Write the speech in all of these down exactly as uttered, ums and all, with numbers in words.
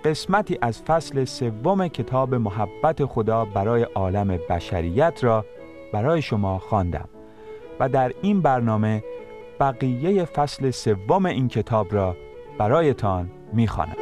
قسمتی از فصل سوم کتاب محبت خدا برای عالم بشریت را برای شما خواندم و در این برنامه بقیه فصل سوم این کتاب را برایتان می‌خوانم.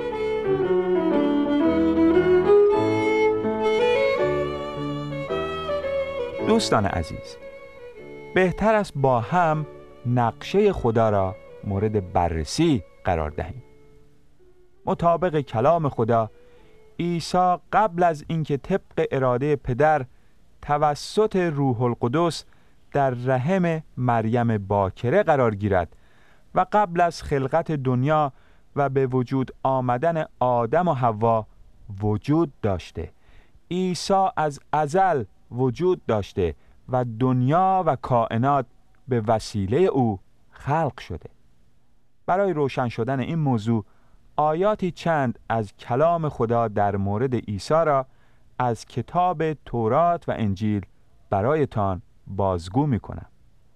دوستان عزیز، بهتر است با هم نقشه خدا را مورد بررسی قرار دهیم. مطابق کلام خدا، عیسی قبل از اینکه طبق اراده پدر توسط روح القدس در رحم مریم باکره قرار گیرد و قبل از خلقت دنیا و به وجود آمدن آدم و حوا وجود داشته. عیسی از ازل وجود داشته و دنیا و کائنات به وسیله او خلق شده. برای روشن شدن این موضوع آیاتی چند از کلام خدا در مورد عیسی را از کتاب تورات و انجیل برایتان بازگو می کنم.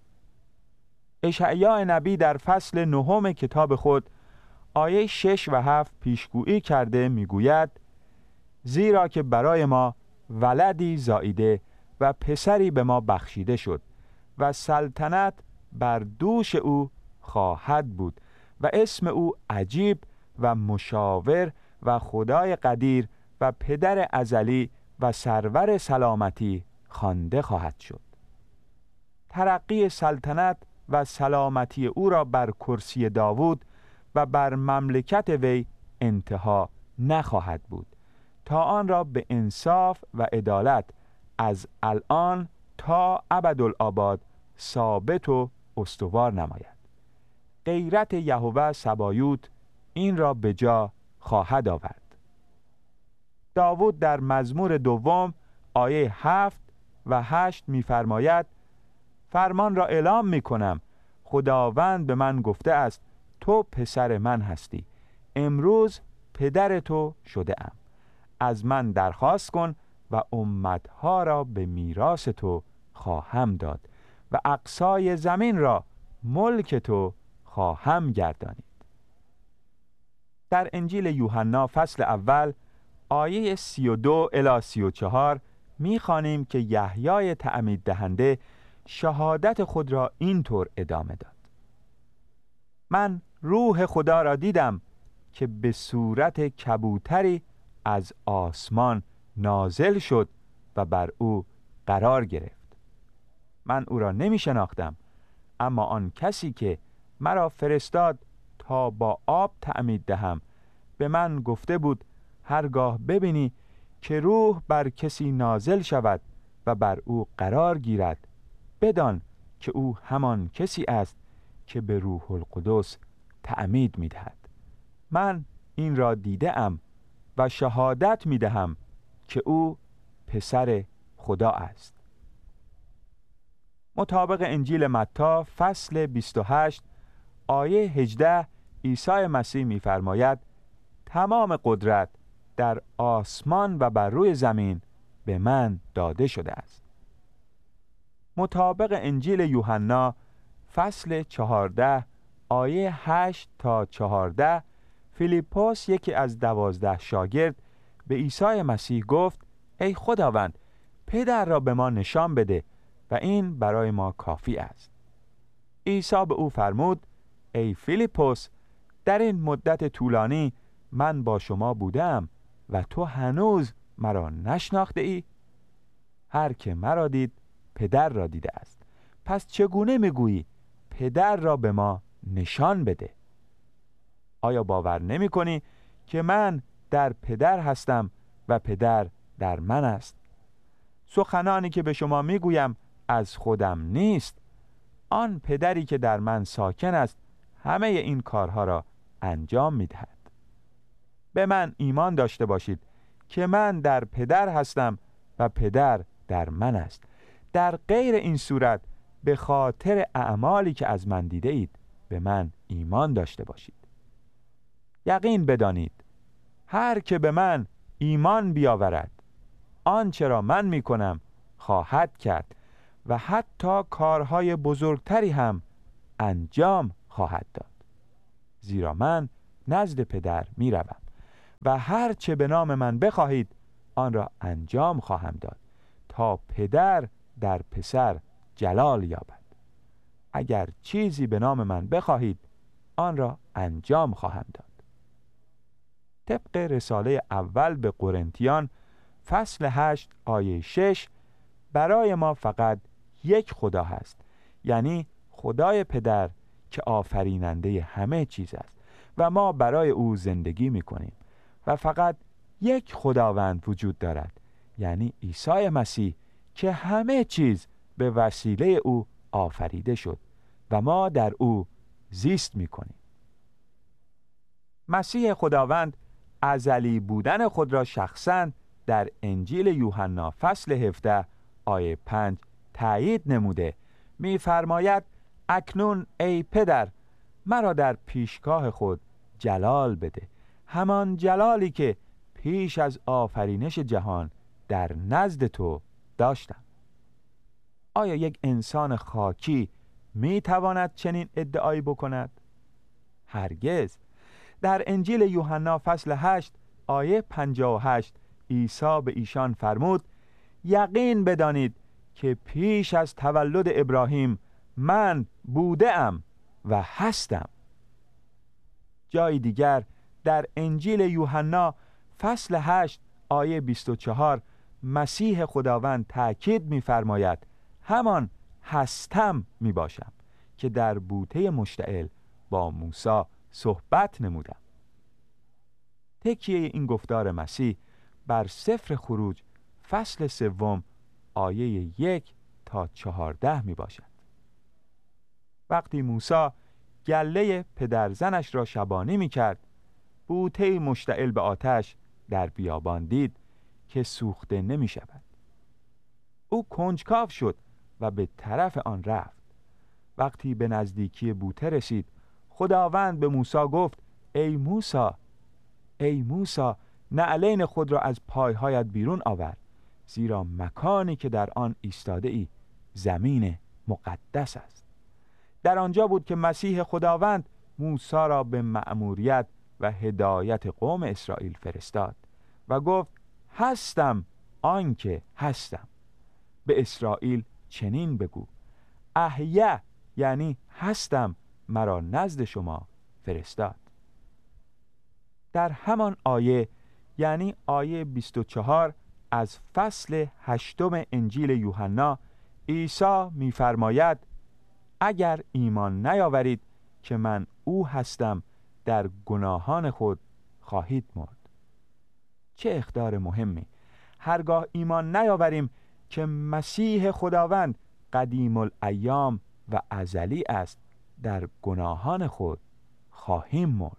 اشعیا نبی در فصل نهم کتاب خود آیه شش و هفت پیشگویی کرده می گوید: زیرا که برای ما ولدی زاییده و پسری به ما بخشیده شد و سلطنت بر دوش او خواهد بود و اسم او عجیب و مشاور و خدای قدیر و پدر ازلی و سرور سلامتی خوانده خواهد شد. ترقی سلطنت و سلامتی او را بر کرسی داوود و بر مملکت وی انتها نخواهد بود تا آن را به انصاف و عدالت از الان تا ابدالآباد ثابت و استوار نماید. غیرت یهوه سبایوت این را به جا خواهد آورد. داوود در مزمور دوم آیه هفت و هشت می‌فرماید: فرمان را اعلام می‌کنم، خداوند به من گفته است تو پسر من هستی، امروز پدر تو شده ام. از من درخواست کن و امتها را به میراث تو خواهم داد و اقصای زمین را ملک تو خواهم گردانید. در انجیل یوحنا فصل اول آیه سی و دو الی سی و چهار می‌خوانیم که یحیای تعمید دهنده شهادت خود را اینطور ادامه داد: من روح خدا را دیدم که به صورت کبوتری از آسمان نازل شد و بر او قرار گرفت. من او را نمی شناختم، اما آن کسی که مرا فرستاد تا با آب تعمید دهم به من گفته بود: هرگاه ببینی که روح بر کسی نازل شود و بر او قرار گیرد، بدان که او همان کسی است که به روح القدس تعمید می دهد. من این را دیده ام و شهادت می دهم که او پسر خدا است. مطابق انجیل متی فصل بیست و هشت آیه هجده عیسی مسیح می فرماید: تمام قدرت در آسمان و بر روی زمین به من داده شده است. مطابق انجیل یوحنا فصل چهارده آیه هشت تا چهارده فیلیپوس یکی از دوازده شاگرد به عیسی مسیح گفت: ای خداوند، پدر را به ما نشان بده و این برای ما کافی است. عیسی به او فرمود: ای فیلیپوس، در این مدت طولانی من با شما بودم و تو هنوز مرا نشناخته ای؟ هر که مرا دید پدر را دیده است. پس چگونه میگویی پدر را به ما نشان بده؟ آیا باور نمی کنی که من در پدر هستم و پدر در من است؟ سخنانی که به شما میگویم از خودم نیست، آن پدری که در من ساکن است همه این کارها را انجام میدهد. به من ایمان داشته باشید که من در پدر هستم و پدر در من است. در غیر این صورت به خاطر اعمالی که از من دیده اید به من ایمان داشته باشید. یقین بدانید هر که به من ایمان بیاورد آنچه را من می کنم خواهد کرد و حتی کارهای بزرگتری هم انجام خواهد داد، زیرا من نزد پدر می روم. و هر چه به نام من بخواهید آن را انجام خواهم داد تا پدر در پسر جلال یابد. اگر چیزی به نام من بخواهید آن را انجام خواهم داد. طبق رساله اول به قرنتیان فصل هشت آیه شش برای ما فقط یک خدا هست، یعنی خدای پدر که آفریننده همه چیز است و ما برای او زندگی می کنیم و فقط یک خداوند وجود دارد، یعنی عیسی مسیح که همه چیز به وسیله او آفریده شد و ما در او زیست می کنیم. مسیح خداوند ازلی بودن خود را شخصاً در انجیل یوحنا فصل هفده آیه پنج تایید نموده. می‌فرماید اکنون ای پدر مرا در پیشگاه خود جلال بده، همان جلالی که پیش از آفرینش جهان در نزد تو داشتم. آیا یک انسان خاکی می‌تواند چنین ادعایی بکند؟ هرگز. در انجیل یوحنا فصل هشت آیه پنجاه و هشت عیسی به ایشان فرمود یقین بدانید که پیش از تولد ابراهیم من بودم و هستم. جای دیگر در انجیل یوحنا فصل هشت آیه بیست و چهار مسیح خداوند تأکید می‌فرماید همان هستم می باشم که در بوته مشتعل با موسی صحبت نمودم. تکیه این گفتار مسیح بر سفر خروج فصل سوم آیه یک تا چهارده می باشد. وقتی موسی گله پدرزنش را شبانی می کرد، بوته مشتعل به آتش در بیابان دید که سوخته نمی شود. او کنجکاو شد و به طرف آن رفت. وقتی به نزدیکی بوته رسید، خداوند به موسی گفت ای موسی، ای موسی، نعلین خود را از پایهایت بیرون آور، زیرا مکانی که در آن ایستاده ای زمین مقدس است. در آنجا بود که مسیح خداوند موسی را به مأموریت و هدایت قوم اسرائیل فرستاد و گفت هستم آنکه هستم. به اسرائیل چنین بگو احیا، یعنی هستم، مرا نزد شما فرستاد. در همان آیه، یعنی آیه بیست و چهار از فصل هشتم انجیل یوحنا، عیسی می‌فرماید اگر ایمان نیاورید که من او هستم در گناهان خود خواهید مرد. چه اخبار مهمی! هرگاه ایمان نیاوریم که مسیح خداوند قدیم الایام و ازلی است، در گناهان خود خواهیم مرد.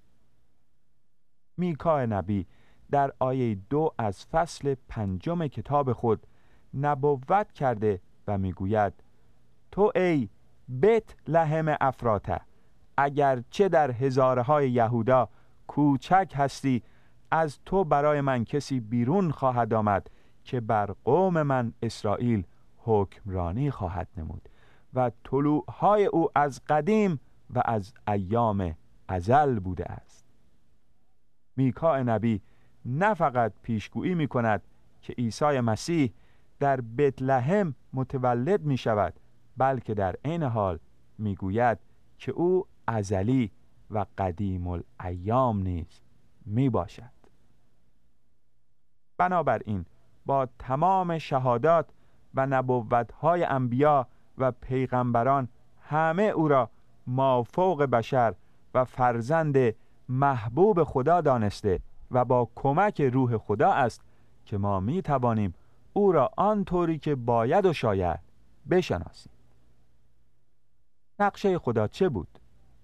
میکا نبی در آیه دو از فصل پنجم کتاب خود نبوت کرده و میگوید تو ای بیت لحم افراته، اگر چه در هزارهای یهودا کوچک هستی، از تو برای من کسی بیرون خواهد آمد که بر قوم من اسرائیل حکمرانی خواهد نمود و طلوعهای او از قدیم و از ایام ازل بوده است. میکا نبی نه فقط پیشگویی می کند که عیسی مسیح در بیت لحم متولد می شود، بلکه در عین حال می گوید که او ازلی و قدیم الایام نیز می باشد. بنابراین با تمام شهادات و نبوت‌های انبیا و پیغمبران همه او را مافوق بشر و فرزند محبوب خدا دانسته و با کمک روح خدا است که ما می توانیم او را آنطوری که باید و شاید بشناسیم. نقشه خدا چه بود؟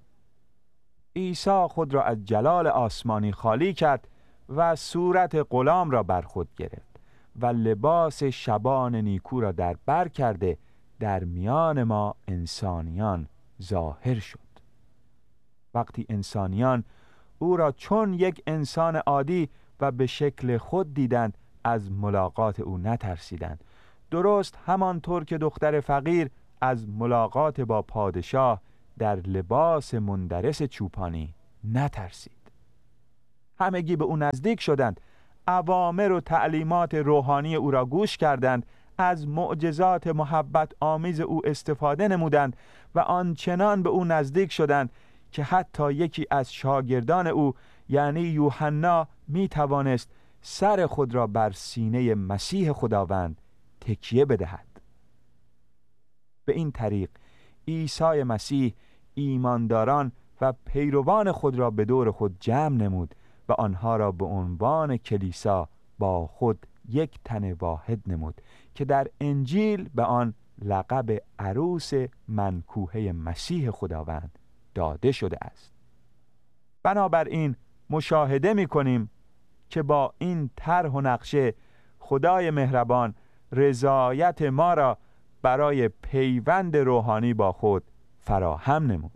عیسی خود را از جلال آسمانی خالی کرد و صورت غلام را بر خود گرفت و لباس شبان نیکو را در بر کرده در میان ما انسانیان ظاهر شد. وقتی انسانیان او را چون یک انسان عادی و به شکل خود دیدند، از ملاقات او نترسیدند، درست همانطور که دختر فقیر از ملاقات با پادشاه در لباس مندرس چوپانی نترسید. همگی به او نزدیک شدند، اوامر و تعلیمات روحانی او را گوش کردند، از معجزات محبت آمیز او استفاده نمودند و آنچنان به او نزدیک شدند که حتی یکی از شاگردان او یعنی یوحنا می توانست سر خود را بر سینه مسیح خداوند تکیه بدهد. به این طریق عیسی مسیح ایمانداران و پیروان خود را به دور خود جمع نمود و آنها را به عنوان کلیسا با خود یک تن واحد نمود که در انجیل به آن لقب عروس منکوحه مسیح خداوند داده شده است. بنابراین مشاهده می کنیم که با این طرح و نقشه خدای مهربان رضایت ما را برای پیوند روحانی با خود فراهم نمود.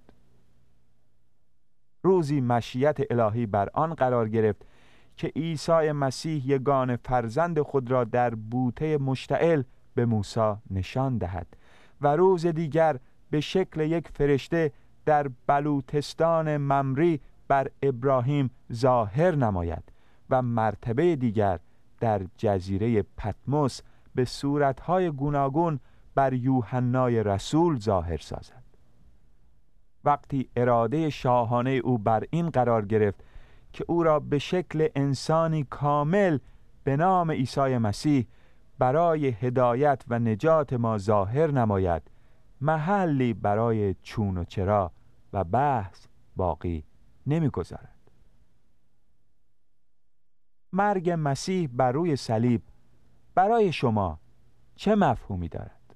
روزی مشیت الهی بر آن قرار گرفت که عیسی مسیح یگانه فرزند خود را در بوته مشتعل به موسی نشان دهد و روز دیگر به شکل یک فرشته در بلوتستان ممری بر ابراهیم ظاهر نماید و مرتبه دیگر در جزیره پتموس به صورتهای گوناگون بر یوحنای رسول ظاهر سازد. وقتی اراده شاهانه او بر این قرار گرفت که او را به شکل انسانی کامل به نام عیسی مسیح برای هدایت و نجات ما ظاهر نماید، محلی برای چون و چرا و بحث باقی نمی‌گذارد. مرگ مسیح بر روی صلیب برای شما چه مفهومی دارد؟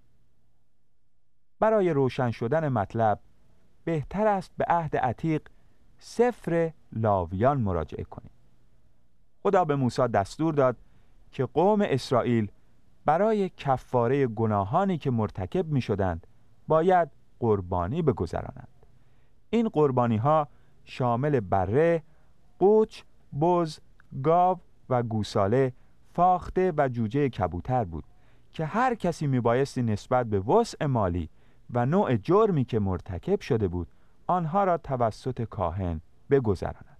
برای روشن شدن مطلب بهتر است به عهد عتیق سفر لاویان مراجعه کنید. خدا به موسی دستور داد که قوم اسرائیل برای کفاره گناهانی که مرتکب می شدند باید قربانی بگذرانند. این قربانی ها شامل بره، قوچ، بز، گاو و گوساله، فاخته و جوجه کبوتر بود که هر کسی می بایستی نسبت به وسع مالی و نوع جرمی که مرتکب شده بود آنها را توسط کاهن بگذراند.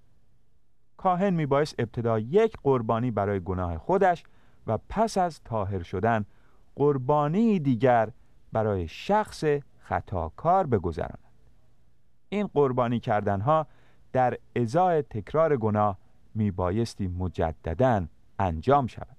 کاهن می بایست ابتدا یک قربانی برای گناه خودش و پس از طاهر شدن قربانی دیگر برای شخص خطاکار بگذراند. این قربانی کردنها در ازای تکرار گناه می بایستی مجدداً انجام شود.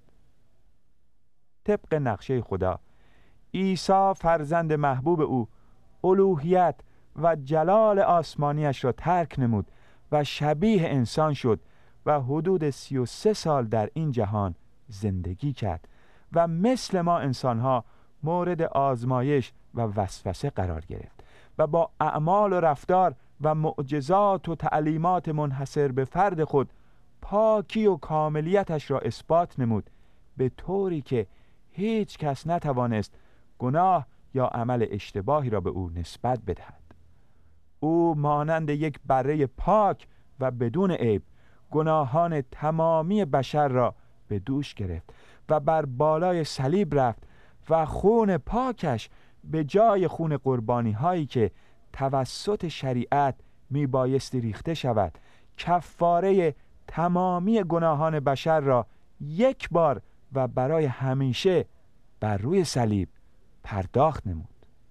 طبق نقشه خدا، عیسی فرزند محبوب او الوهیت و جلال آسمانیش را ترک نمود و شبیه انسان شد و حدود سی و سه سال در این جهان زندگی کرد و مثل ما انسانها مورد آزمایش و وسوسه قرار گرفت و با اعمال و رفتار و معجزات و تعلیمات منحصر به فرد خود پاکی و کاملیتش را اثبات نمود، به طوری که هیچ کس نتوانست گناه یا عمل اشتباهی را به او نسبت بدهد. او مانند یک بره پاک و بدون عیب گناهان تمامی بشر را به دوش گرفت و بر بالای صلیب رفت و خون پاکش به جای خون قربانی هایی که توسط شریعت می بایستی ریخته شود کفاره تمامی گناهان بشر را یک بار و برای همیشه بر روی صلیب پرداخت نمود.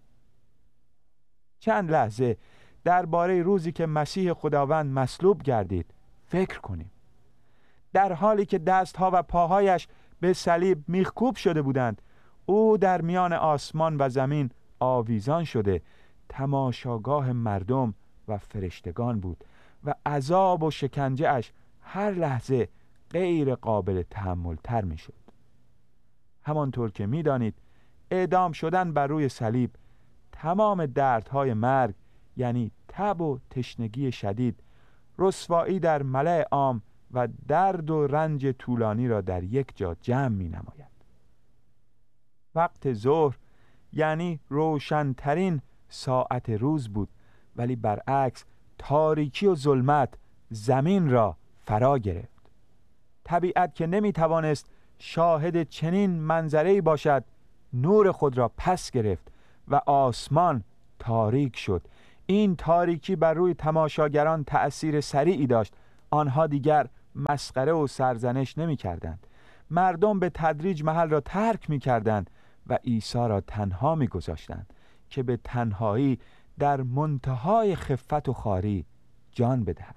چند لحظه درباره روزی که مسیح خداوند مصلوب گردید فکر کنیم. در حالی که دستها و پاهایش به صلیب میخکوب شده بودند، او در میان آسمان و زمین آویزان شده تماشاگاه مردم و فرشتگان بود و عذاب و شکنجه اش هر لحظه غیر قابل تحمل تر می شد. همانطور که می دانید اعدام شدن بر روی صلیب تمام دردهای مرگ یعنی تب و تشنگی شدید، رسوایی در ملأ عام و درد و رنج طولانی را در یک جا جمع می نماید. وقت ظهر یعنی روشنترین ساعت روز بود، ولی برعکس تاریکی و ظلمت زمین را فرا گرفت. طبیعت که نمی توانست شاهد چنین منظره‌ای باشد نور خود را پس گرفت و آسمان تاریک شد. این تاریکی بر روی تماشاگران تأثیر سریعی داشت آنها دیگر مسخره و سرزنش نمی کردند. مردم به تدریج محل را ترک می کردند و عیسی را تنها می گذاشتند که به تنهایی در منتهای خفت و خواری جان بدهد.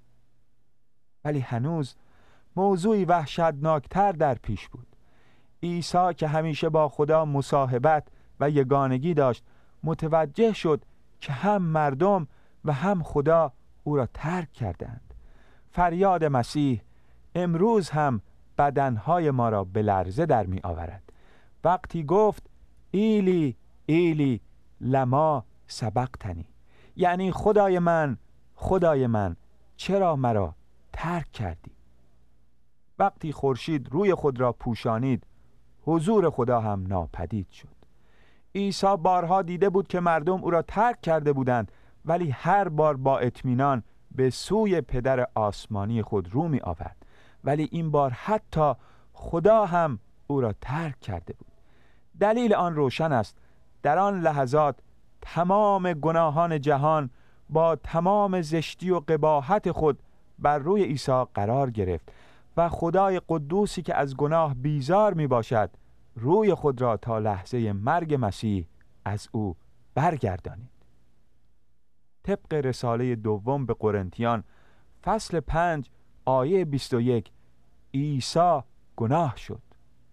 ولی هنوز موضوعی وحشتناکتر در پیش بود. عیسی که همیشه با خدا مصاحبت و یگانگی داشت، متوجه شد که هم مردم و هم خدا او را ترک کردند. فریاد مسیح امروز هم بدنهای ما را به لرزه در می آورد وقتی گفت ایلی ایلی لما سبقتنی، یعنی خدای من خدای من چرا مرا ترک کردی؟ وقتی خورشید روی خود را پوشانید، حضور خدا هم ناپدید شد. عیسی بارها دیده بود که مردم او را ترک کرده بودند، ولی هر بار با اطمینان به سوی پدر آسمانی خود رو می آورد. ولی این بار حتی خدا هم او را ترک کرده بود. دلیل آن روشن است. در آن لحظات تمام گناهان جهان با تمام زشتی و قباحت خود بر روی عیسی قرار گرفت و خدای قدوسی که از گناه بیزار می باشد روی خود را تا لحظه مرگ مسیح از او برگردانید. طبق رساله دوم به قرنتیان فصل پنج آیه بیست و یک، عیسی گناه شد.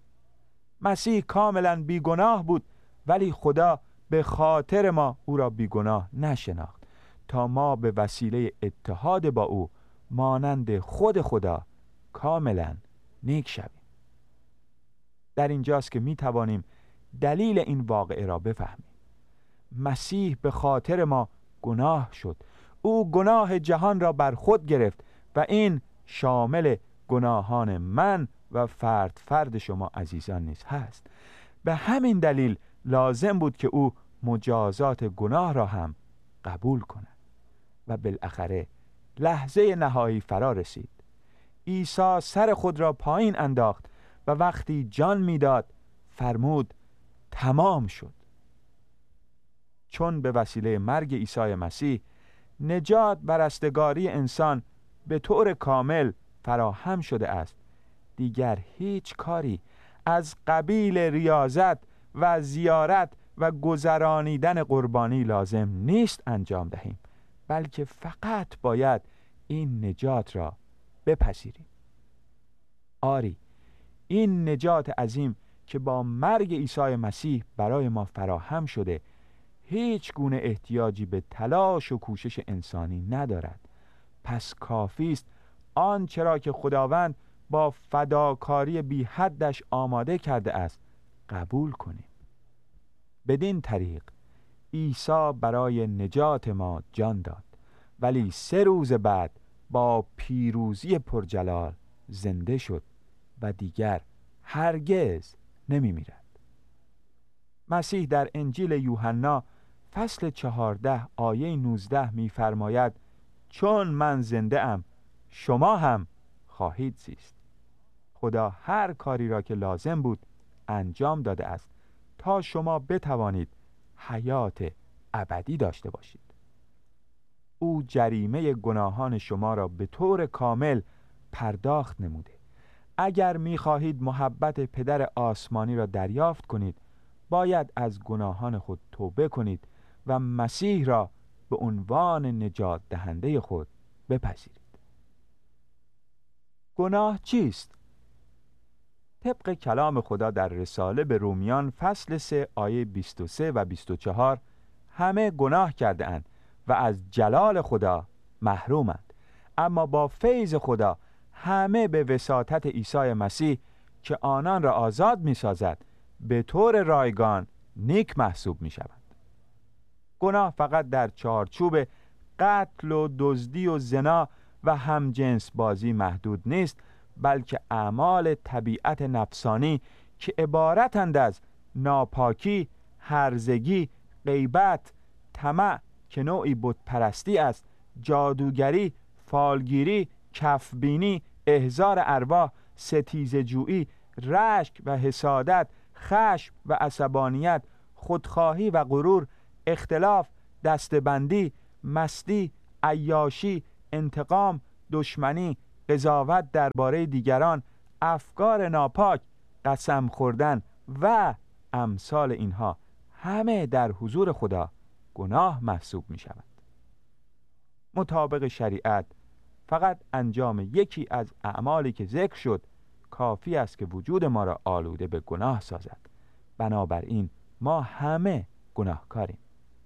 مسیح کاملا بی گناه بود، ولی خدا به خاطر ما او را بی گناه نشناخت تا ما به وسیله اتحاد با او مانند خود خدا کاملا نیک شویم. در اینجاست که می توانیم دلیل این واقعه را بفهمیم. مسیح به خاطر ما گناه شد. او گناه جهان را بر خود گرفت و این شامل گناهان من و فرد فرد شما عزیزان نیز هست. به همین دلیل لازم بود که او مجازات گناه را هم قبول کند و بالاخره لحظه نهایی فرا رسید. عیسی سر خود را پایین انداخت و وقتی جان میداد فرمود تمام شد. چون به وسیله مرگ عیسی مسیح نجات و رستگاری انسان به طور کامل فراهم شده است، دیگر هیچ کاری از قبیل ریاضت و زیارت و گذرانیدن قربانی لازم نیست انجام دهیم، بلکه فقط باید این نجات را بپذیریم. آری، این نجات عظیم که با مرگ عیسی مسیح برای ما فراهم شده هیچ گونه احتیاجی به تلاش و کوشش انسانی ندارد. پس کافی است آنچه را که خداوند با فداکاری بی حدش آماده کرده است قبول کنیم. بدین طریق عیسی برای نجات ما جان داد، ولی سه روز بعد با پیروزی پرجلال زنده شد و دیگر هرگز نمی میرد. مسیح در انجیل یوحنا فصل چهارده آیه نوزده می فرماید چون من زنده ام شما هم خواهید زیست. خدا هر کاری را که لازم بود انجام داده است تا شما بتوانید حیات ابدی داشته باشید. او جریمه گناهان شما را به طور کامل پرداخت نموده. اگر می‌خواهید محبت پدر آسمانی را دریافت کنید، باید از گناهان خود توبه کنید و مسیح را به عنوان نجات دهنده خود بپذیرید. گناه چیست؟ طبق کلام خدا در رساله به رومیان فصل سه آیه بیست و سه و بیست و چهار همه گناه کرده اند و از جلال خدا محرومند، اما با فیض خدا همه به وساطت عیسی مسیح که آنان را آزاد می سازد به طور رایگان نیک محسوب می شوند. گناه فقط در چارچوب قتل و دزدی و زنا و همجنس بازی محدود نیست، بلکه اعمال طبیعت نفسانی که عبارتند از ناپاکی، هرزگی، غیبت، طمع که نوعی بت پرستی است، جادوگری، فالگیری، کفبینی، احضار ارواح، ستیزه جویی، رشک و حسادت، خشم و عصبانیت، خودخواهی و غرور، اختلاف، دستبندی، مستی، عیاشی، انتقام، دشمنی، قضاوت درباره دیگران، افکار ناپاک، قسم خوردن و امثال اینها همه در حضور خدا گناه محسوب می شود. مطابق شریعت فقط انجام یکی از اعمالی که ذکر شد کافی است که وجود ما را آلوده به گناه سازد. بنابراین ما همه گناهکاریم.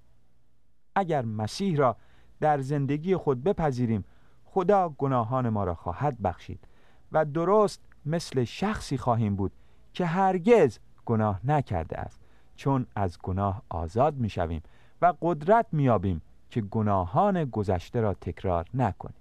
اگر مسیح را در زندگی خود بپذیریم، خدا گناهان ما را خواهد بخشید و درست مثل شخصی خواهیم بود که هرگز گناه نکرده است، چون از گناه آزاد می شویم و قدرت می یابیم که گناهان گذشته را تکرار نکنیم.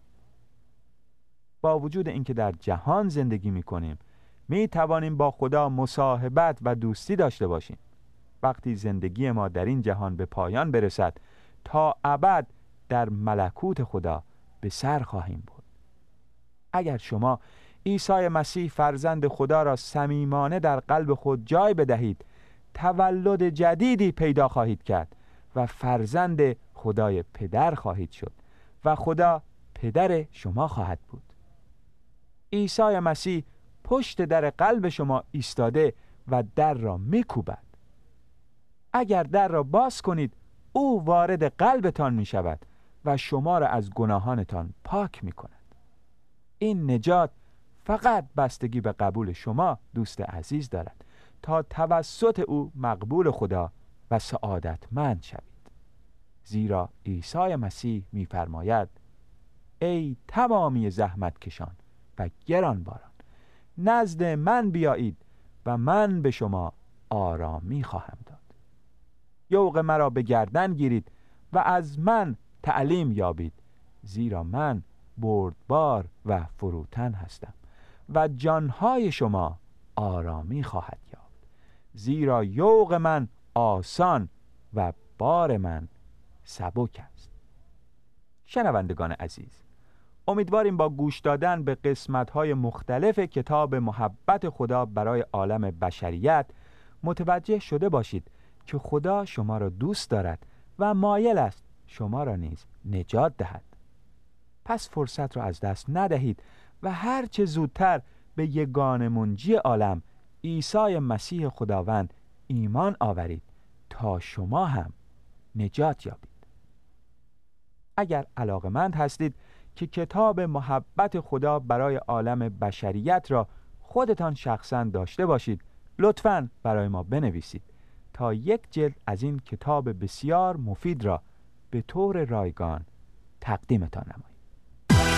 با وجود اینکه در جهان زندگی می کنیم، می توانیم با خدا مصاحبت و دوستی داشته باشیم. وقتی زندگی ما در این جهان به پایان برسد، تا ابد در ملکوت خدا به سر خواهیم برد. اگر شما عیسی مسیح فرزند خدا را صمیمانه در قلب خود جای بدهید، تولد جدیدی پیدا خواهید کرد و فرزند خدای پدر خواهید شد و خدا پدر شما خواهد بود. عیسی مسیح پشت در قلب شما ایستاده و در را میکوبد. اگر در را باز کنید، او وارد قلبتان می شود و شما را از گناهانتان پاک می کند. این نجات فقط بستگی به قبول شما دوست عزیز دارد تا توسط او مقبول خدا و سعادتمند شوید. زیرا عیسی مسیح می فرماید: ای تمامی زحمت کشان و گرانباران، نزد من بیایید و من به شما آرامی خواهم داد. یوغ مرا به گردن گیرید و از من تعلیم یابید، زیرا من بردبار و فروتن هستم و جانهای شما آرامی خواهد یافت، زیرا یوغ من آسان و بار من سبک است. شنوندگان عزیز، امیدواریم با گوش دادن به قسمت‌های مختلف کتاب محبت خدا برای عالم بشریت متوجه شده باشید که خدا شما را دوست دارد و مایل است شما را نیز نجات دهد. پس فرصت را از دست ندهید و هر چه زودتر به یگانه منجی عالم، عیسی مسیح خداوند، ایمان آورید تا شما هم نجات یابید. اگر علاقمند هستید که کتاب محبت خدا برای عالم بشریت را خودتان شخصاً داشته باشید، لطفاً برای ما بنویسید تا یک جلد از این کتاب بسیار مفید را به طور رایگان تقدیمتان نماییم.